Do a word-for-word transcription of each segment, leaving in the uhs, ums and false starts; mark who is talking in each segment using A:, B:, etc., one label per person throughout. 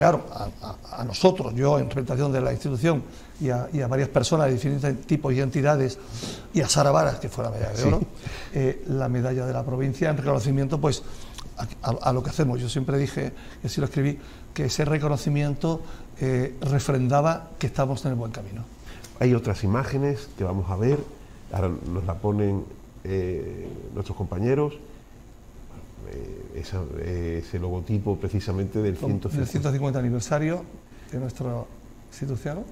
A: Claro, a, a, a nosotros, yo en representación de la institución y a, y a varias personas de diferentes tipos y entidades, y a Sara Varas, que fue la medalla de oro, sí. eh, la medalla de la provincia en reconocimiento pues a, a, a lo que hacemos. Yo siempre dije, y así lo escribí, que ese reconocimiento eh, refrendaba que estamos en el buen camino.
B: Hay otras imágenes que vamos a ver, ahora nos la ponen eh, nuestros compañeros. Esa, ese logotipo precisamente del ciento cincuenta.
A: Del ciento cincuenta aniversario de nuestra institución.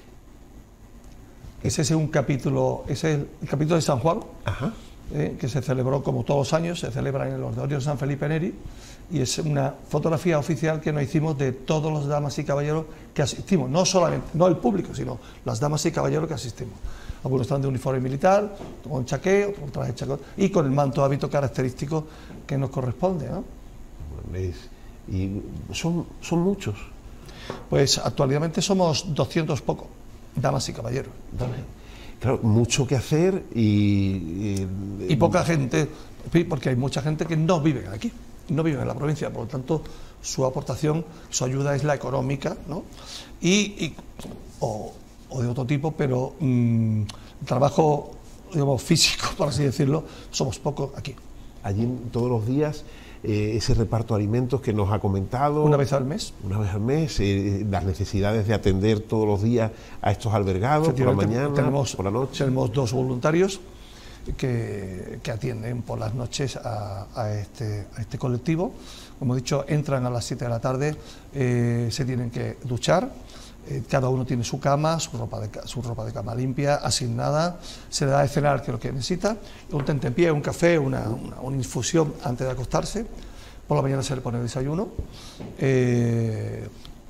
A: Ese es un capítulo, ese es el capítulo de San Juan, eh, que se celebró como todos los años, se celebra en el Oratorio de San Felipe Neri, y es una fotografía oficial que nos hicimos de todos los damas y caballeros que asistimos, no solamente, no el público, sino las damas y caballeros que asistimos. Algunos están de uniforme militar, con chaqué, otros con traje chacón, y con el manto hábito característico que nos corresponde, ¿no?
B: Es, y son, son muchos.
A: Pues actualmente somos doscientos pocos, damas y caballeros.
B: Claro, mucho que hacer y,
A: y... Y poca gente, porque hay mucha gente que no vive aquí, no vive en la provincia, por lo tanto su aportación, su ayuda es la económica, ¿no? Y... y o, o de otro tipo, pero mmm, trabajo, digamos, físico, por así decirlo, somos pocos aquí.
B: Allí todos los días, eh, ese reparto de alimentos que nos ha comentado...
A: Una vez al mes.
B: Una vez al mes, eh, las necesidades de atender todos los días a estos albergados, por la mañana,
A: tenemos,
B: por la noche.
A: Tenemos dos voluntarios que, que atienden por las noches a, a, este, a este colectivo. Como he dicho, entran a las siete de la tarde, eh, se tienen que duchar. Cada uno tiene su cama, su ropa, de, su ropa de cama limpia, asignada, se le da de cenar, que es lo que necesita, un tentempié, un café, una, una, una infusión antes de acostarse, por la mañana se le pone el desayuno eh,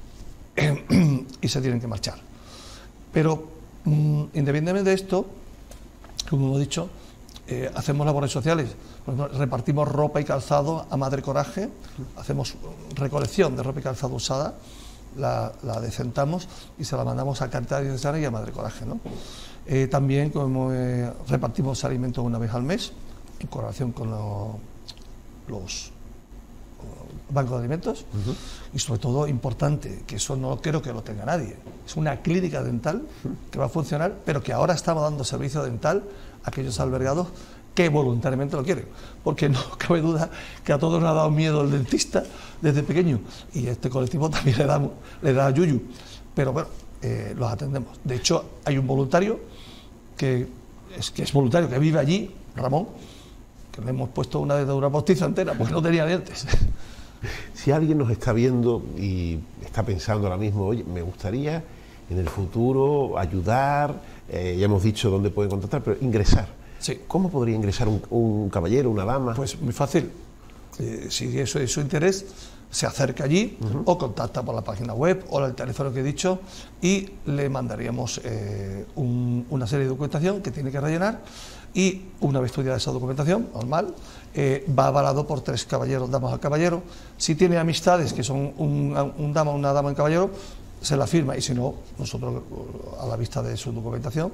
A: y se tienen que marchar. Pero mmm, independientemente de esto, como hemos dicho, eh, hacemos labores sociales, por ejemplo, repartimos ropa y calzado a Madre Coraje, hacemos recolección de ropa y calzado usada, La, la decentamos y se la mandamos a Caridad Diocesana y a Madre Coraje, ¿no? Eh, también como eh, repartimos alimentos una vez al mes en colaboración con lo, los bancos de alimentos. Uh-huh. Y sobre todo importante, que eso no creo que lo tenga nadie, es una clínica dental que va a funcionar, pero que ahora estamos dando servicio dental a aquellos albergados que voluntariamente lo quieren, porque no cabe duda que a todos nos ha dado miedo el dentista desde pequeño, y este colectivo también le da, le da yuyu, pero bueno, eh, los atendemos. De hecho, hay un voluntario que es, que es voluntario, que vive allí, Ramón, que le hemos puesto una dentadura postiza entera, porque no tenía dientes.
B: Si alguien nos está viendo y está pensando ahora mismo, oye, me gustaría en el futuro ayudar, eh, ya hemos dicho dónde pueden contactar, pero ingresar.
A: Sí.
B: ¿Cómo podría ingresar un, un caballero, una dama?
A: Pues muy fácil. Eh, si eso es su interés, se acerca allí uh-huh. o contacta por la página web o el teléfono que he dicho y le mandaríamos eh, un, una serie de documentación que tiene que rellenar, y una vez estudiada esa documentación, normal, eh, va avalado por tres caballeros, damas al caballero. Si tiene amistades que son un, un dama, una dama y un caballero, se la firma, y si no, nosotros a la vista de su documentación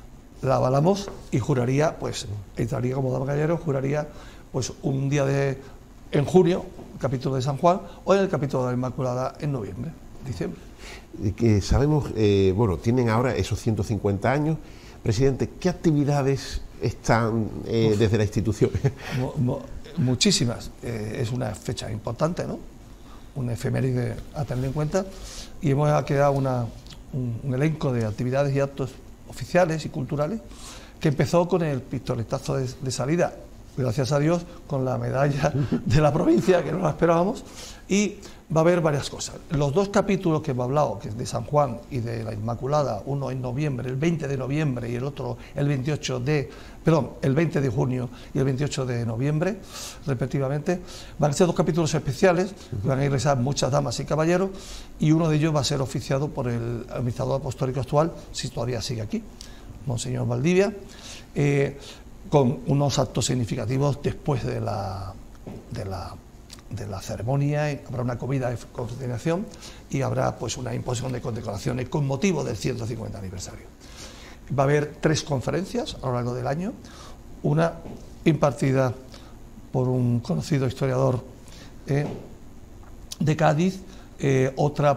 A: la avalamos y juraría, pues entraría como dama caballero, juraría pues un día de en junio, el capítulo de San Juan, o en el capítulo de la Inmaculada en noviembre, diciembre.
B: Que sabemos, eh, bueno, tienen ahora esos ciento cincuenta años. Presidente, ¿qué actividades están eh, Uf, desde la institución?
A: Mo, mo, muchísimas. Eh, es una fecha importante, ¿no? Una efeméride a tener en cuenta, y hemos creado una, un, un elenco de actividades y actos oficiales y culturales, que empezó con el pistoletazo de, de salida, gracias a Dios, con la medalla de la provincia, que no la esperábamos, y va a haber varias cosas. Los dos capítulos que hemos hablado, que es de San Juan y de la Inmaculada, uno en noviembre, el veinte de noviembre, y el otro el veintiocho de, perdón, el veinte de junio y el veintiocho de noviembre, respectivamente, van a ser dos capítulos especiales, van a ingresar muchas damas y caballeros, y uno de ellos va a ser oficiado por el administrador apostólico actual, si todavía sigue aquí, Monseñor Valdivia, eh, con unos actos significativos después de la, de la, de la ceremonia. Habrá una comida de concentración y habrá pues una imposición de condecoraciones con motivo del ciento cincuenta aniversario. Va a haber tres conferencias a lo largo del año, una impartida por un conocido historiador eh, de Cádiz, Eh, otra